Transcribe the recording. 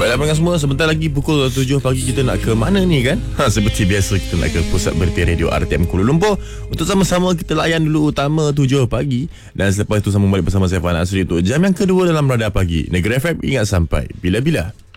Baiklah pendengar semua, sebentar lagi pukul 7 pagi kita nak ke mana ni kan? Seperti biasa kita nak ke pusat berita radio RTM Kuala Lumpur untuk sama-sama kita layan dulu utama 7 pagi. Dan selepas itu sambung balik bersama saya Fahlan Asri untuk jam yang kedua dalam Radar Pagi Negeri FM. Ingat sampai bila-bila.